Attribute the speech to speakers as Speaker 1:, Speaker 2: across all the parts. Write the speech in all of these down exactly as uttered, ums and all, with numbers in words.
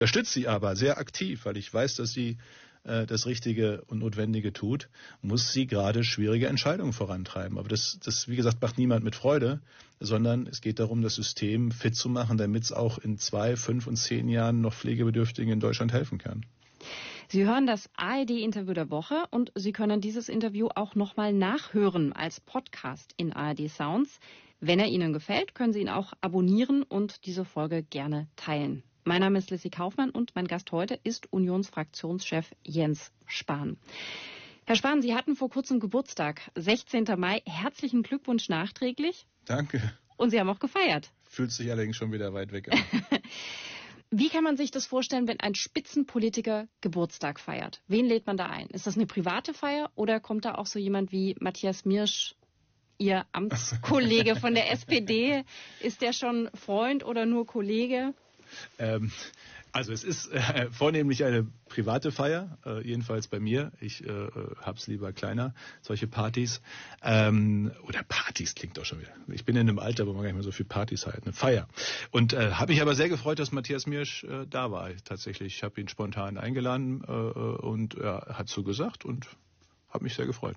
Speaker 1: unterstütze sie aber sehr aktiv, weil ich weiß, dass sie äh, das Richtige und Notwendige tut, muss sie gerade schwierige Entscheidungen vorantreiben. Aber das, das, wie gesagt, macht niemand mit Freude, sondern es geht darum, das System fit zu machen, damit es auch in zwei, fünf und zehn Jahren noch Pflegebedürftigen in Deutschland helfen kann.
Speaker 2: Sie hören das A R D-Interview der Woche und Sie können dieses Interview auch nochmal nachhören als Podcast in A R D Sounds. Wenn er Ihnen gefällt, können Sie ihn auch abonnieren und diese Folge gerne teilen. Mein Name ist Lissy Kaufmann und mein Gast heute ist Unionsfraktionschef Jens Spahn. Herr Spahn, Sie hatten vor kurzem Geburtstag, sechzehnten Mai. Herzlichen Glückwunsch nachträglich.
Speaker 1: Danke.
Speaker 2: Und Sie haben auch gefeiert.
Speaker 1: Fühlt sich allerdings schon wieder weit weg an.
Speaker 2: Wie kann man sich das vorstellen, wenn ein Spitzenpolitiker Geburtstag feiert? Wen lädt man da ein? Ist das eine private Feier oder kommt da auch so jemand wie Matthias Mirsch, Ihr Amtskollege von der S P D? Ist der schon Freund oder nur Kollege?
Speaker 1: Ähm, also es ist äh, vornehmlich eine private Feier, äh, jedenfalls bei mir. Ich äh, hab's lieber kleiner, solche Partys. Ähm, oder Partys klingt doch schon wieder. Ich bin in einem Alter, wo man gar nicht mehr so viel Partys hat. Eine Feier. Und äh, habe mich aber sehr gefreut, dass Matthias Mirsch äh, da war. Tatsächlich, ich habe ihn spontan eingeladen äh, und er hat zugesagt und habe mich sehr gefreut.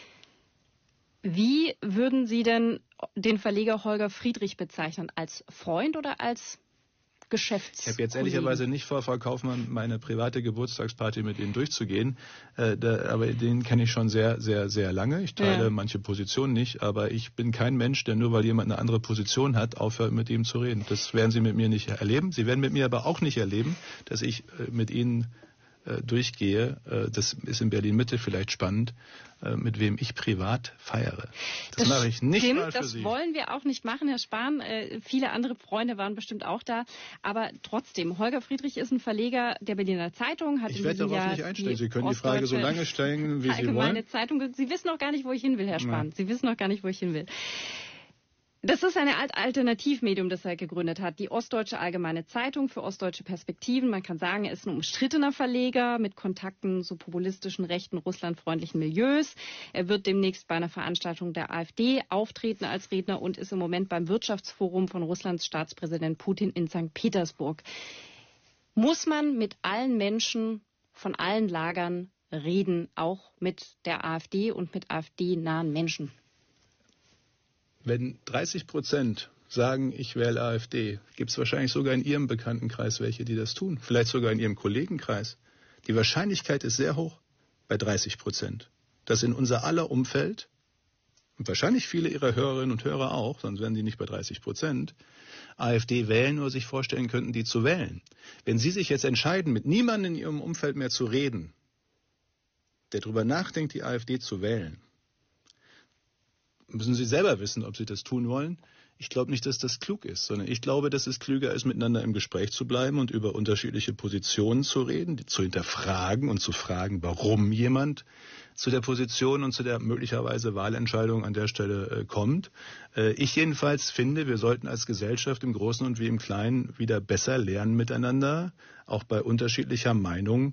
Speaker 2: Wie würden Sie denn den Verleger Holger Friedrich bezeichnen? Als Freund oder als Geschäfts-
Speaker 1: Ich habe jetzt ehrlicherweise nicht vor, Frau Kaufmann, meine private Geburtstagsparty mit Ihnen durchzugehen. Äh, da, aber den kenne ich schon sehr, sehr, sehr lange. Ich teile ja. manche Positionen nicht, aber ich bin kein Mensch, der nur weil jemand eine andere Position hat, aufhört mit ihm zu reden. Das werden Sie mit mir nicht erleben. Sie werden mit mir aber auch nicht erleben, dass ich äh, mit Ihnen äh, durchgehe. Äh, das ist in Berlin-Mitte vielleicht spannend, äh, mit wem ich privat feiere. Das, das mache ich nicht
Speaker 2: stimmt,
Speaker 1: mal für
Speaker 2: das
Speaker 1: Sie.
Speaker 2: wollen wir auch nicht machen, Herr Spahn. Äh, viele andere Freunde waren bestimmt auch da. Aber trotzdem, Holger Friedrich ist ein Verleger der Berliner Zeitung. Hat
Speaker 1: ich werde darauf
Speaker 2: Jahr
Speaker 1: nicht einstellen. Sie können die Frage so lange stellen, wie Sie wollen.
Speaker 2: Allgemeine Zeitung. Sie wissen noch gar nicht, wo ich hin will, Herr Spahn. Nein. Sie wissen noch gar nicht, wo ich hin will. Das ist eine Art Alternativmedium, das er gegründet hat. Die Ostdeutsche Allgemeine Zeitung für ostdeutsche Perspektiven. Man kann sagen, er ist ein umstrittener Verleger mit Kontakten zu populistischen, rechten, russlandfreundlichen Milieus. Er wird demnächst bei einer Veranstaltung der AfD auftreten als Redner und ist im Moment beim Wirtschaftsforum von Russlands Staatspräsident Putin in Sankt Petersburg. Muss man mit allen Menschen von allen Lagern reden, auch mit der AfD und mit AfD-nahen Menschen?
Speaker 1: Wenn dreißig Prozent sagen, ich wähle AfD, gibt es wahrscheinlich sogar in Ihrem Bekanntenkreis welche, die das tun. Vielleicht sogar in Ihrem Kollegenkreis. Die Wahrscheinlichkeit ist sehr hoch bei dreißig Prozent, dass in unser aller Umfeld, und wahrscheinlich viele Ihrer Hörerinnen und Hörer auch, sonst wären die nicht bei dreißig Prozent, AfD wählen oder sich vorstellen könnten, die zu wählen. Wenn Sie sich jetzt entscheiden, mit niemandem in Ihrem Umfeld mehr zu reden, der darüber nachdenkt, die AfD zu wählen, müssen Sie selber wissen, ob Sie das tun wollen. Ich glaube nicht, dass das klug ist, sondern ich glaube, dass es klüger ist, miteinander im Gespräch zu bleiben und über unterschiedliche Positionen zu reden, die zu hinterfragen und zu fragen, warum jemand zu der Position und zu der möglicherweise Wahlentscheidung an der Stelle äh, kommt. Äh, ich jedenfalls finde, wir sollten als Gesellschaft im Großen und wie im Kleinen wieder besser lernen miteinander, auch bei unterschiedlicher Meinung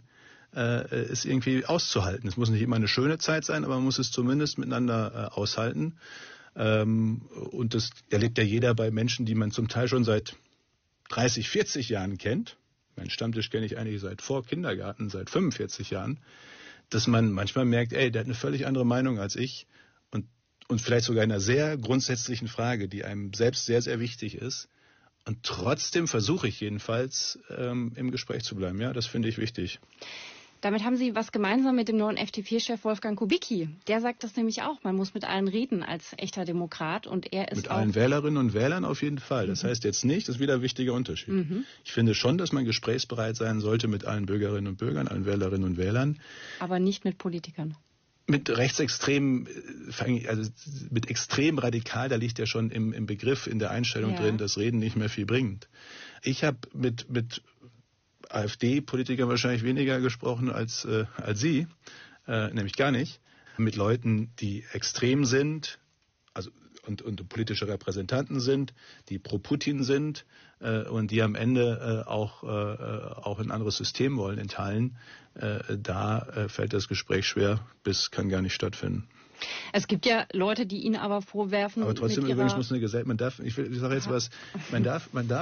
Speaker 1: es irgendwie auszuhalten. Es muss nicht immer eine schöne Zeit sein, aber man muss es zumindest miteinander äh, aushalten. Ähm, und das erlebt ja jeder bei Menschen, die man zum Teil schon seit dreißig, vierzig Jahren kennt. Meinen Stammtisch kenne ich eigentlich seit vor Kindergarten, seit fünfundvierzig Jahren. Dass man manchmal merkt, ey, der hat eine völlig andere Meinung als ich. Und, und vielleicht sogar in einer sehr grundsätzlichen Frage, die einem selbst sehr, sehr wichtig ist. Und trotzdem versuche ich jedenfalls, ähm, im Gespräch zu bleiben. Ja, das finde ich wichtig.
Speaker 2: Damit haben Sie was gemeinsam mit dem neuen F D P-Chef Wolfgang Kubicki. Der sagt das nämlich auch. Man muss mit allen reden als echter Demokrat. Und er ist
Speaker 1: mit
Speaker 2: auch
Speaker 1: allen Wählerinnen und Wählern auf jeden Fall. Das mhm. heißt jetzt nicht, das ist wieder ein wichtiger Unterschied. Mhm. Ich finde schon, dass man gesprächsbereit sein sollte mit allen Bürgerinnen und Bürgern, allen Wählerinnen und Wählern.
Speaker 2: Aber nicht mit Politikern.
Speaker 1: Mit rechtsextrem, also mit extrem radikal, da liegt ja schon im, im Begriff, in der Einstellung ja. drin, dass Reden nicht mehr viel bringt. Ich habe mit, mit AfD-Politikern wahrscheinlich weniger gesprochen als, äh, als Sie, äh, nämlich gar nicht. Mit Leuten, die extrem sind, also und, und politische Repräsentanten sind, die pro Putin sind äh, und die am Ende äh, auch, äh, auch ein anderes System wollen in Teilen, äh, da äh, fällt das Gespräch schwer bis kann gar nicht stattfinden.
Speaker 2: Es gibt ja Leute, die Ihnen aber vorwerfen.
Speaker 1: Aber trotzdem
Speaker 2: mit
Speaker 1: übrigens
Speaker 2: ihrer
Speaker 1: muss eine Gesellschaft, man darf, ich, will, ich sage jetzt was, man darf, man darf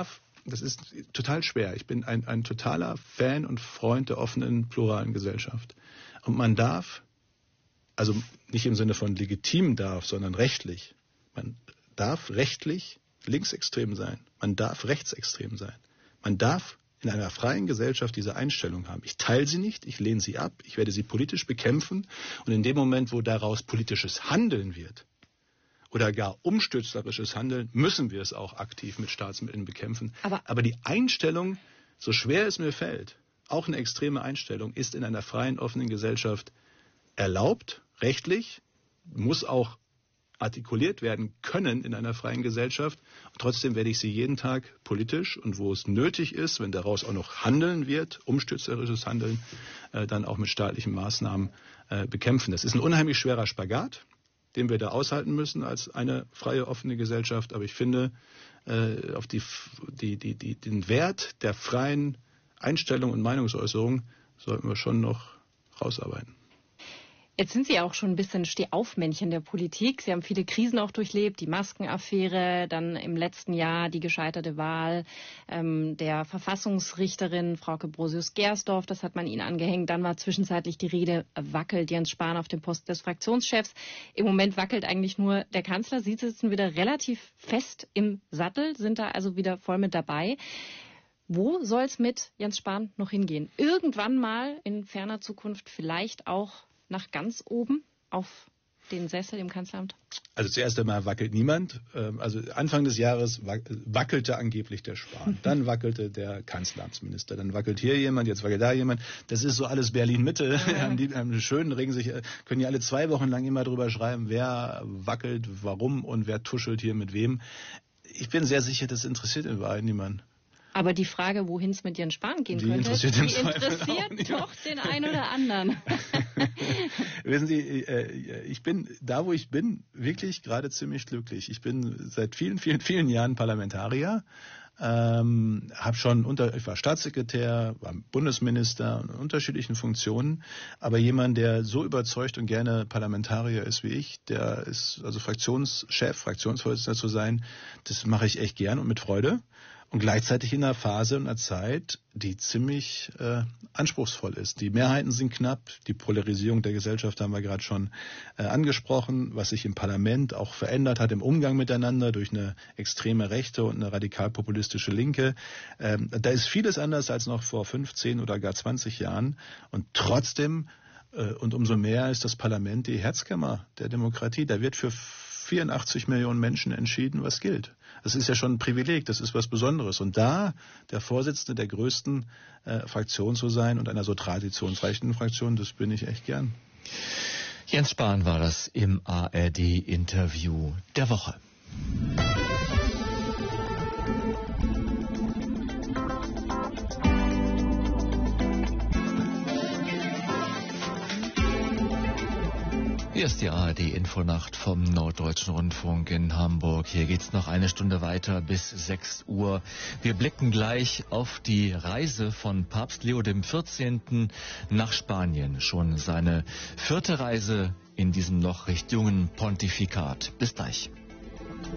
Speaker 1: das ist total schwer. Ich bin ein, ein totaler Fan und Freund der offenen, pluralen Gesellschaft. Und man darf, also nicht im Sinne von legitim darf, sondern rechtlich, man darf rechtlich linksextrem sein. Man darf rechtsextrem sein. Man darf in einer freien Gesellschaft diese Einstellung haben. Ich teile sie nicht, ich lehne sie ab, ich werde sie politisch bekämpfen. Und in dem Moment, wo daraus politisches Handeln wird oder gar umstürzerisches Handeln, müssen wir es auch aktiv mit Staatsmitteln bekämpfen. Aber, Aber die Einstellung, so schwer es mir fällt, auch eine extreme Einstellung, ist in einer freien, offenen Gesellschaft erlaubt, rechtlich, muss auch artikuliert werden können in einer freien Gesellschaft. Und trotzdem werde ich sie jeden Tag politisch und wo es nötig ist, wenn daraus auch noch Handeln wird, umstürzerisches Handeln, äh, dann auch mit staatlichen Maßnahmen äh, bekämpfen. Das ist ein unheimlich schwerer Spagat, den wir da aushalten müssen als eine freie, offene Gesellschaft. Aber ich finde, äh, auf die, die, die, die, den Wert der freien Einstellung und Meinungsäußerung sollten wir schon noch rausarbeiten.
Speaker 2: Jetzt sind Sie auch schon ein bisschen Stehaufmännchen der Politik. Sie haben viele Krisen auch durchlebt, die Maskenaffäre, dann im letzten Jahr die gescheiterte Wahl ähm, der Verfassungsrichterin Frauke Brosius-Gersdorf. Das hat man Ihnen angehängt. Dann war zwischenzeitlich die Rede, wackelt Jens Spahn auf dem Posten des Fraktionschefs. Im Moment wackelt eigentlich nur der Kanzler. Sie sitzen wieder relativ fest im Sattel, sind da also wieder voll mit dabei. Wo soll es mit Jens Spahn noch hingehen? Irgendwann mal in ferner Zukunft vielleicht auch nach ganz oben auf den Sessel im Kanzleramt?
Speaker 1: Also zuerst einmal wackelt niemand. Also Anfang des Jahres wackelte angeblich der Spahn. Dann wackelte der Kanzleramtsminister. Dann wackelt hier jemand, jetzt wackelt da jemand. Das ist so alles Berlin-Mitte. Ja. Die haben schön, regen sich, können ja alle zwei Wochen lang immer drüber schreiben, wer wackelt, warum und wer tuschelt hier mit wem. Ich bin sehr sicher, das interessiert in Wahrheit niemanden.
Speaker 2: Aber die Frage, wohin es mit Jens Spahn gehen
Speaker 1: die
Speaker 2: könnte,
Speaker 1: interessiert,
Speaker 2: die interessiert doch den einen oder anderen.
Speaker 1: Wissen Sie, ich bin da, wo ich bin, wirklich gerade ziemlich glücklich. Ich bin seit vielen, vielen, vielen Jahren Parlamentarier. Ähm, hab schon unter, ich war Staatssekretär, war Bundesminister in unterschiedlichen Funktionen, aber jemand, der so überzeugt und gerne Parlamentarier ist wie ich, der ist also Fraktionschef, Fraktionsvorsitzender zu sein, das mache ich echt gern und mit Freude. Und gleichzeitig in einer Phase und einer Zeit, die ziemlich äh, anspruchsvoll ist. Die Mehrheiten sind knapp, die Polarisierung der Gesellschaft haben wir gerade schon äh, angesprochen, was sich im Parlament auch verändert hat im Umgang miteinander durch eine extreme Rechte und eine radikal-populistische Linke. Ähm, da ist vieles anders als noch vor fünfzehn oder gar zwanzig Jahren. Und trotzdem äh, und umso mehr ist das Parlament die Herzkammer der Demokratie. Da wird für vierundachtzig Millionen Menschen entschieden, was gilt. Das ist ja schon ein Privileg, das ist was Besonderes. Und da der Vorsitzende der größten äh, Fraktion zu sein und einer so traditionsreichen Fraktion, das bin ich echt gern.
Speaker 3: Jens Spahn war das im A R D-Interview der Woche. Hier ist die A R D-Infonacht vom Norddeutschen Rundfunk in Hamburg. Hier geht's noch eine Stunde weiter bis sechs Uhr. Wir blicken gleich auf die Reise von Papst Leo der vierzehnte. nach Spanien. Schon seine vierte Reise in diesem noch recht jungen Pontifikat. Bis gleich.